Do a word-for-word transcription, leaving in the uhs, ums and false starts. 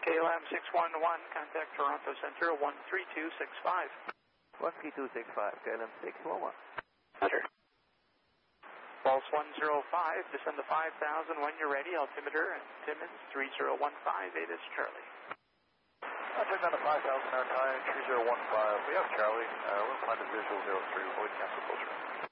K L M six one one, contact Toronto Center one three two six five. one three two six five, K L M six one one. Roger. Pulse one zero five, descend to five thousand when you're ready, altimeter and Timmins three zero one five, eight is Charlie. I'll check down to five thousand, air time three zero one five. We have Charlie. Uh, we'll find a visual zero three, avoid cancel closure.